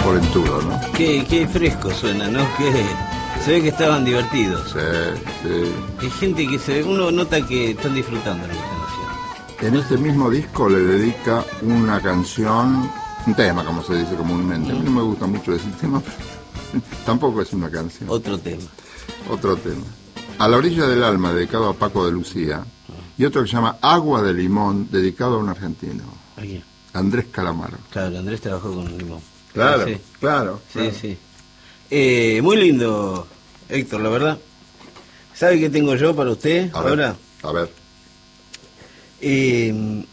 Polentudo, ¿no? Qué fresco suena, ¿no? Se ve que estaban divertidos. Sí. Hay gente que uno nota que están disfrutando lo que están haciendo. En este mismo disco le dedica una canción, un tema, como se dice comúnmente. A mí no me gusta mucho decir tema, pero tampoco es una canción. Otro tema. A la orilla del alma, dedicado a Paco de Lucía. Y otro que se llama Agua de Limón, dedicado a un argentino. ¿A quién? Andrés Calamaro. Claro, Andrés trabajó con Limón. Claro, Sí. claro. Sí. Muy lindo, Héctor, la verdad. ¿Sabe qué tengo yo para usted ahora? A ver. En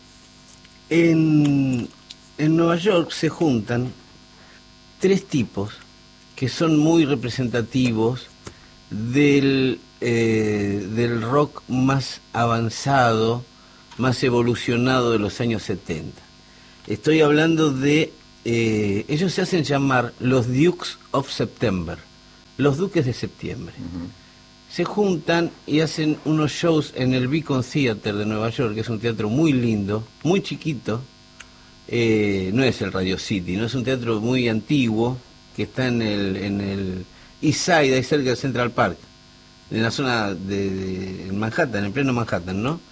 Nueva York se juntan tres tipos que son muy representativos del rock más avanzado, más evolucionado de los años 70. Estoy hablando de... ellos se hacen llamar los Dukes of September, los Duques de Septiembre. Se juntan y hacen unos shows en el Beacon Theater de Nueva York, que es un teatro muy lindo, muy chiquito. No es el Radio City, no es un teatro muy antiguo, que está en el East Side, ahí cerca del Central Park, en la zona de Manhattan, en pleno Manhattan, ¿no?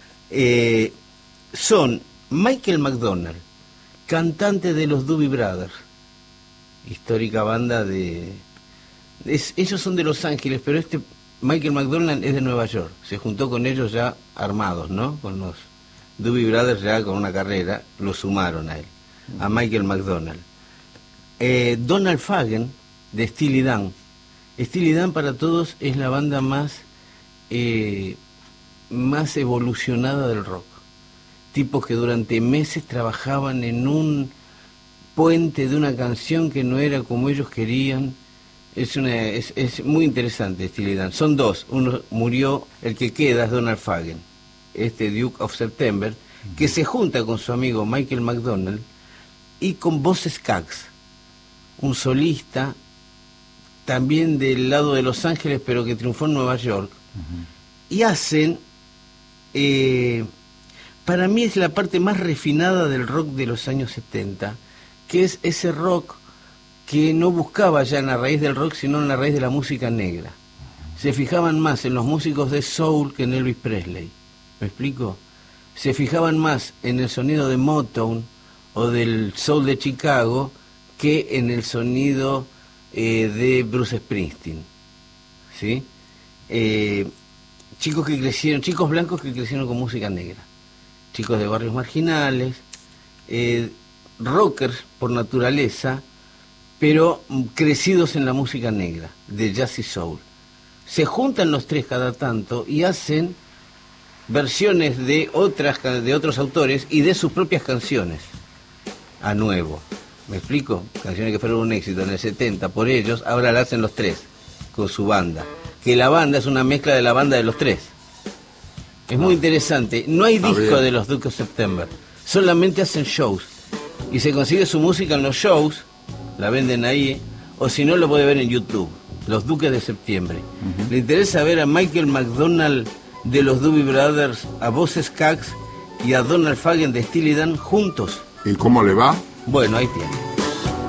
Son Michael McDonald, cantante de los Doobie Brothers, histórica banda ellos son de Los Ángeles, pero Michael McDonald es de Nueva York. Se juntó con ellos ya armados, ¿no? Con los Doobie Brothers ya con una carrera, lo sumaron a él, a Michael McDonald. Donald Fagen, de Steely Dan. Steely Dan para todos es la banda más evolucionada del rock. Tipos que durante meses trabajaban en un puente de una canción que no era como ellos querían. Es muy interesante Steely Dan. Son dos, uno murió, el que queda es Donald Fagen, Duke of September, que se junta con su amigo Michael McDonald y con Boz Scaggs, un solista también del lado de Los Ángeles, pero que triunfó en Nueva York, y hacen, para mí es la parte más refinada del rock de los años 70, que es ese rock que no buscaba ya en la raíz del rock, sino en la raíz de la música negra. Se fijaban más en los músicos de soul que en Elvis Presley. ¿Me explico? Se fijaban más en el sonido de Motown o del soul de Chicago que en el sonido de Bruce Springsteen. ¿Sí? Chicos blancos que crecieron con música negra. Chicos de barrios marginales, rockers por naturaleza, pero crecidos en la música negra, de jazz y soul. Se juntan los tres cada tanto y hacen versiones de otros autores y de sus propias canciones a nuevo. ¿Me explico? Canciones que fueron un éxito en el 70 por ellos, ahora la hacen los tres con su banda. Que la banda es una mezcla de la banda de los tres. Es muy interesante. No hay disco de los Duke of September, solamente hacen shows y se consigue su música en los shows, la venden ahí, o si no lo puede ver en YouTube, los Duques de Septiembre. ¿Le interesa ver a Michael McDonald de los Doobie Brothers, a Boz Scaggs y a Donald Fagen de Steely Dan juntos? ¿Y cómo le va? Bueno, ahí tiene.